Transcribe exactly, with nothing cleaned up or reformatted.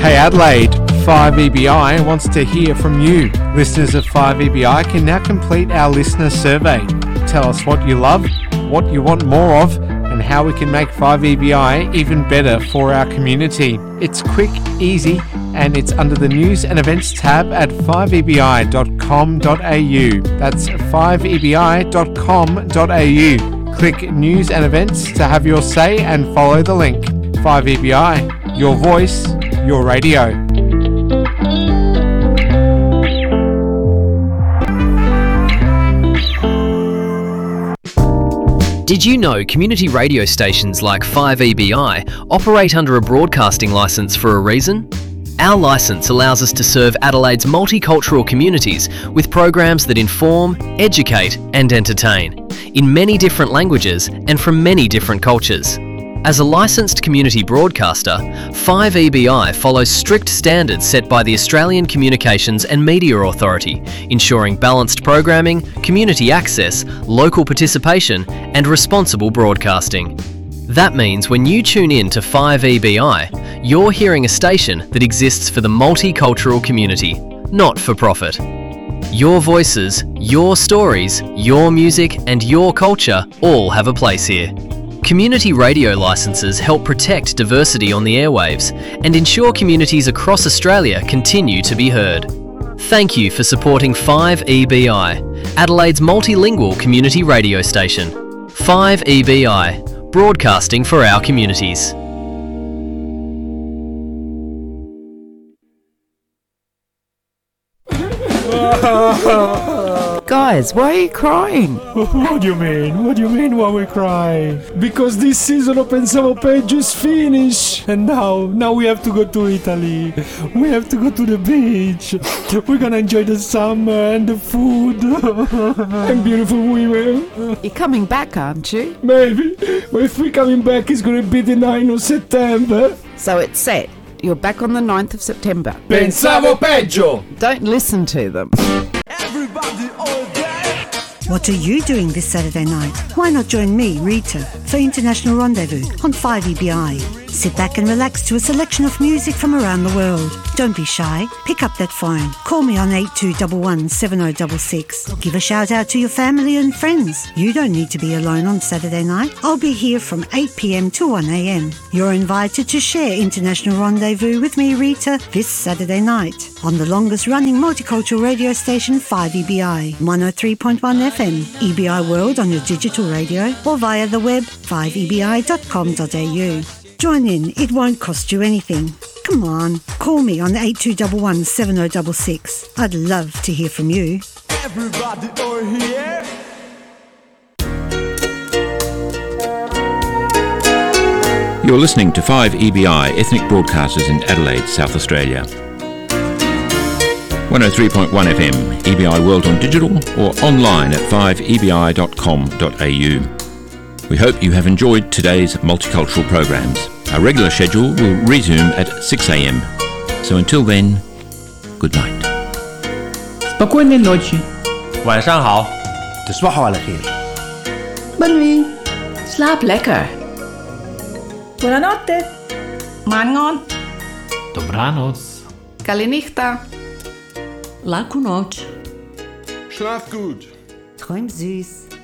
Hey Adelaide, five E B I wants to hear from you. Listeners of five E B I can now complete our listener survey. Tell us what you love, what you want more of, and how we can make five E B I even better for our community. It's quick, easy, and it's under the News and Events tab at five e b i dot com dot a u. That's five e b i dot com dot a u. Click News and Events to have your say and follow the link. five E B I, your voice, your radio. Did you know community radio stations like five E B I operate under a broadcasting licence for a reason? Our licence allows us to serve Adelaide's multicultural communities with programs that inform, educate and entertain, in many different languages and from many different cultures. As a licensed community broadcaster, five E B I follows strict standards set by the Australian Communications and Media Authority, ensuring balanced programming, community access, local participation and responsible broadcasting. That means when you tune in to five E B I, you're hearing a station that exists for the multicultural community, not for profit. Your voices, your stories, your music and your culture all have a place here. Community radio licences help protect diversity on the airwaves and ensure communities across Australia continue to be heard. Thank you for supporting five E B I, Adelaide's multilingual community radio station. five E B I, broadcasting for our communities. Guys, why are you crying? What do you mean? What do you mean why we cry? Because this season of Pensavo Peggio is finished. And now, now we have to go to Italy. We have to go to the beach. We're gonna enjoy the summer and the food. And beautiful women. You're coming back, aren't you? Maybe. But if we're coming back, it's gonna be the ninth of September. So it's set. You're back on the ninth of September. Pensavo Peggio! Don't listen to them. Everybody all day! What are you doing this Saturday night? Why not join me, Rita, for International Rendezvous on five E B I? Sit back and relax to a selection of music from around the world. Don't be shy. Pick up that phone. Call me on eight two one one seven zero six six. Give a shout out to your family and friends. You don't need to be alone on Saturday night. I'll be here from eight p.m. to one a.m. You're invited to share International Rendezvous with me, Rita, this Saturday night on the longest running multicultural radio station five E B I, one oh three point one F M, E B I World on your digital radio or via the web five e b i dot com dot a u. Join in, it won't cost you anything. Come on, call me on eight two one one seven zero six six. I'd love to hear from you. Everybody over here! You're listening to five E B I Ethnic Broadcasters in Adelaide, South Australia. one oh three point one F M, E B I World on digital or online at five e b i dot com dot a u. We hope you have enjoyed today's multicultural programs. Our regular schedule will resume at six a.m. So until then, good night. Спокойной ночи. 晚上好. تصبحوا على خير. Bonne nuit. Slaap lekker. Buonanotte. Mangon. Dobranoc. Kalinichta. Laku noć. Schlaf gut. Träum süß.